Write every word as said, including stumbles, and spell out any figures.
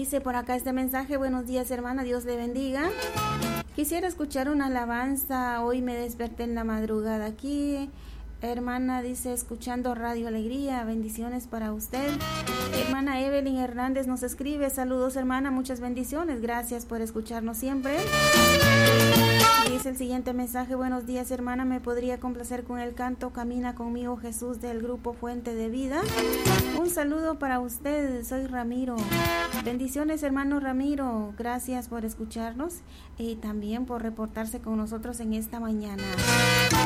Dice por acá este mensaje: buenos días, hermana, Dios le bendiga. Quisiera escuchar una alabanza, hoy me desperté en la madrugada aquí. Hermana, dice, escuchando Radio Alegría, bendiciones para usted. Hermana Evelyn Hernández nos escribe: saludos, hermana, muchas bendiciones, gracias por escucharnos siempre. Dice el siguiente mensaje: buenos días, hermana, me podría complacer con el canto Camina conmigo Jesús del grupo Fuente de Vida. Un saludo para usted, soy Ramiro. Bendiciones, hermano Ramiro, gracias por escucharnos y también por reportarse con nosotros en esta mañana.